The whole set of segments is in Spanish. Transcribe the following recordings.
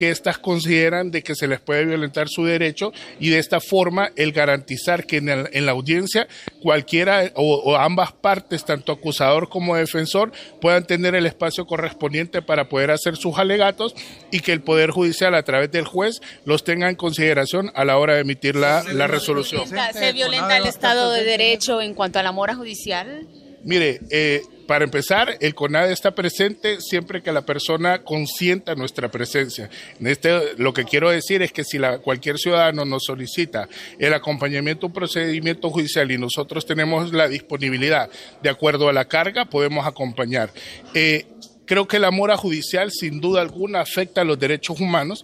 que éstas consideran de que se les puede violentar su derecho, y de esta forma el garantizar que en la audiencia cualquiera o ambas partes, tanto acusador como defensor, puedan tener el espacio correspondiente para poder hacer sus alegatos, y que el Poder Judicial a través del juez los tenga en consideración a la hora de emitir la resolución. ¿Se violenta el Estado de Derecho en cuanto a la mora judicial? Mire, para empezar, el CONADE está presente siempre que la persona consienta nuestra presencia. Lo que quiero decir es que si cualquier ciudadano nos solicita el acompañamiento a un procedimiento judicial y nosotros tenemos la disponibilidad de acuerdo a la carga, podemos acompañar. Creo que la mora judicial sin duda alguna afecta a los derechos humanos.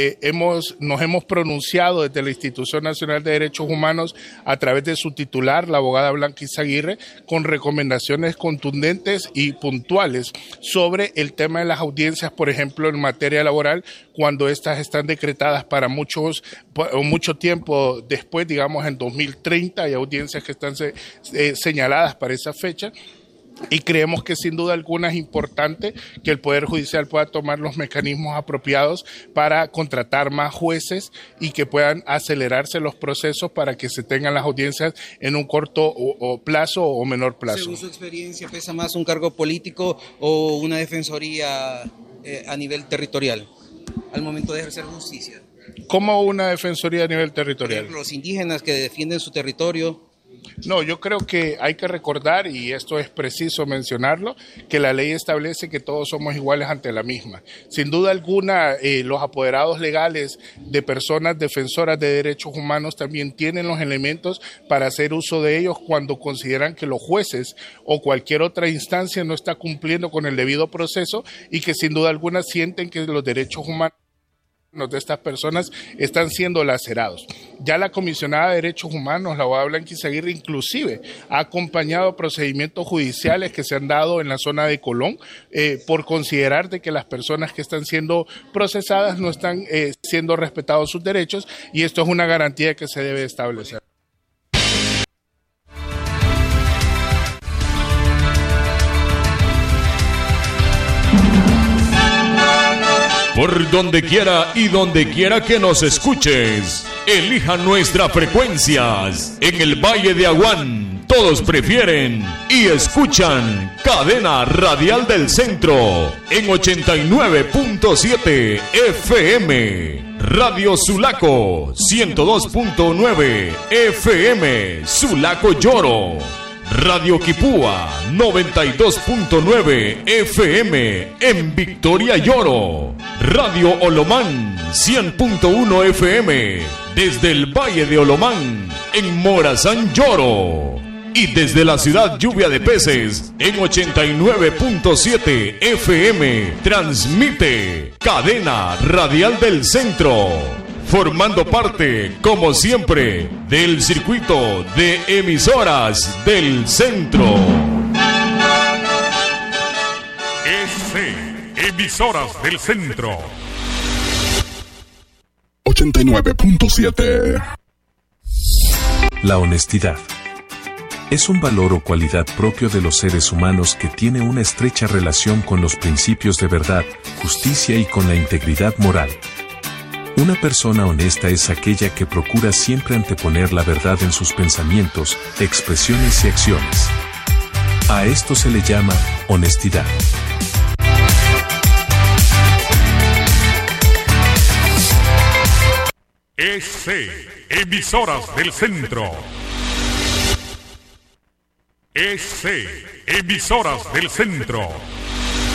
Nos hemos pronunciado desde la Institución Nacional de Derechos Humanos a través de su titular, la abogada Blanca Izaguirre, con recomendaciones contundentes y puntuales sobre el tema de las audiencias, por ejemplo, en materia laboral, cuando estas están decretadas para mucho tiempo después, digamos en 2030, hay audiencias que están señaladas para esa fecha. Y creemos que sin duda alguna es importante que el Poder Judicial pueda tomar los mecanismos apropiados para contratar más jueces y que puedan acelerarse los procesos para que se tengan las audiencias en un corto plazo o menor plazo. Según su experiencia, ¿pesa más un cargo político o una defensoría a nivel territorial al momento de ejercer justicia? ¿Cómo una defensoría a nivel territorial? Por ejemplo, los indígenas que defienden su territorio. No, yo creo que hay que recordar, y esto es preciso mencionarlo, que la ley establece que todos somos iguales ante la misma. Sin duda alguna, los apoderados legales de personas defensoras de derechos humanos también tienen los elementos para hacer uso de ellos cuando consideran que los jueces o cualquier otra instancia no está cumpliendo con el debido proceso, y que sin duda alguna sienten que los derechos humanos de estas personas están siendo lacerados. Ya la comisionada de Derechos Humanos, la abogada Blanca Izaguirre, inclusive ha acompañado procedimientos judiciales que se han dado en la zona de Colón por considerar de que las personas que están siendo procesadas no están siendo respetados sus derechos, y esto es una garantía que se debe establecer. Por donde quiera y donde quiera que nos escuches, elija nuestras frecuencias. En el Valle de Aguán, todos prefieren y escuchan Cadena Radial del Centro en 89.7 FM. Radio Sulaco, 102.9 FM, Sulaco Lloro. Radio Quipúa, 92.9 FM en Victoria Lloro. Radio Olomán, 100.1 FM desde el Valle de Olomán en Morazán Lloro. Y desde la ciudad Lluvia de Peces en 89.7 FM transmite Cadena Radial del Centro, formando parte, como siempre, del circuito de emisoras del centro. Emisoras del Centro. 89.7. La honestidad es un valor o cualidad propio de los seres humanos que tiene una estrecha relación con los principios de verdad, justicia y con la integridad moral. Una persona honesta es aquella que procura siempre anteponer la verdad en sus pensamientos, expresiones y acciones. A esto se le llama honestidad. Emisoras del Centro. Emisoras del Centro.